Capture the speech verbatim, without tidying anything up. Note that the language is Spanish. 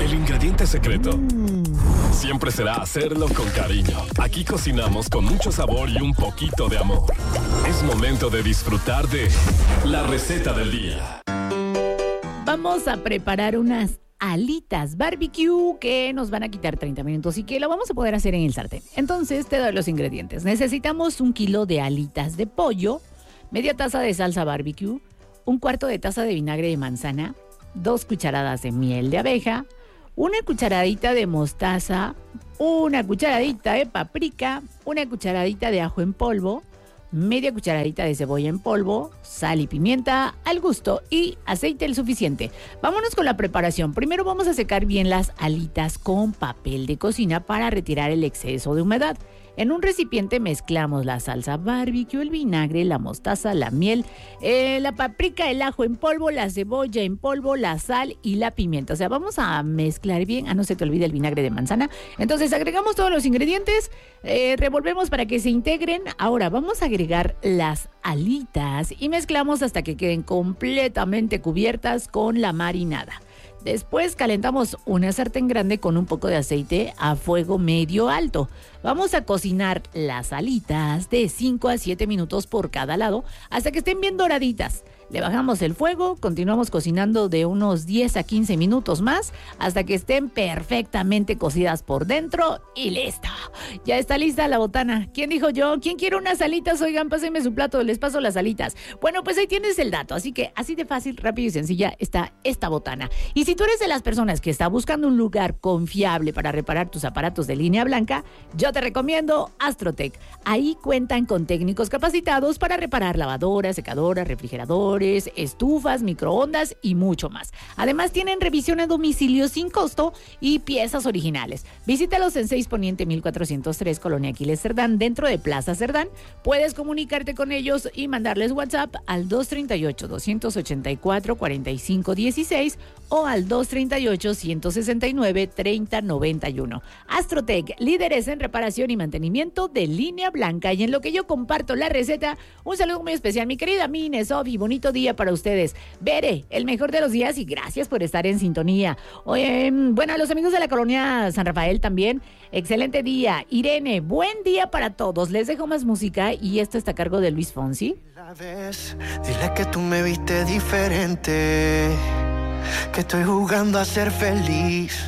El ingrediente secreto siempre será hacerlo con cariño. Aquí cocinamos con mucho sabor y un poquito de amor. Es momento de disfrutar de la receta del día. Vamos a preparar unas alitas barbecue que nos van a quitar treinta minutos y que lo vamos a poder hacer en el sartén. Entonces te doy los ingredientes. Necesitamos un kilo de alitas de pollo, media taza de salsa barbecue, un cuarto de taza de vinagre de manzana, dos cucharadas de miel de abeja, una cucharadita de mostaza, una cucharadita de paprika, una cucharadita de ajo en polvo, media cucharadita de cebolla en polvo, sal y pimienta al gusto y aceite el suficiente. Vámonos con la preparación. Primero vamos a secar bien las alitas con papel de cocina para retirar el exceso de humedad. En un recipiente mezclamos la salsa barbecue, el vinagre, la mostaza, la miel, eh, la paprika, el ajo en polvo, la cebolla en polvo, la sal y la pimienta. O sea, vamos a mezclar bien. Ah, no se te olvide el vinagre de manzana. Entonces agregamos todos los ingredientes, eh, revolvemos para que se integren. Ahora vamos a agregar las alitas y mezclamos hasta que queden completamente cubiertas con la marinada. Después calentamos una sartén grande con un poco de aceite a fuego medio alto. Vamos a cocinar las alitas de cinco a siete minutos por cada lado hasta que estén bien doraditas. Le bajamos el fuego, continuamos cocinando de unos diez a quince minutos más hasta que estén perfectamente cocidas por dentro y listo. Ya está lista la botana. ¿Quién dijo yo? ¿Quién quiere unas alitas? Oigan, pásenme su plato, les paso las alitas. Bueno, pues ahí tienes el dato. Así que así de fácil, rápido y sencilla está esta botana. Y si tú eres de las personas que está buscando un lugar confiable para reparar tus aparatos de línea blanca, yo te recomiendo Astrotech. Ahí cuentan con técnicos capacitados para reparar lavadoras, secadoras, refrigeradores, estufas, microondas y mucho más. Además tienen revisión a domicilio sin costo y piezas originales. Visítalos en seis Poniente mil cuatrocientos tres, Colonia Aquiles Cerdán, dentro de Plaza Cerdán. Puedes comunicarte con ellos y mandarles WhatsApp al dos tres ocho, dos ocho cuatro, cuatro cinco uno seis o al dos tres ocho, uno seis nueve, tres cero nueve uno. Astrotech, líderes en reparación y mantenimiento de línea blanca. Y en lo que yo comparto la receta, un saludo muy especial, mi querida Mine, Sofi, bonito día para ustedes. Bere, el mejor de los días y gracias por estar en sintonía. Oye, bueno, a los amigos de la colonia San Rafael también, excelente día. Irene, buen día para todos. Les dejo más música y esto está a cargo de Luis Fonsi. La vez, dile que tú me viste diferente, que estoy jugando a ser feliz.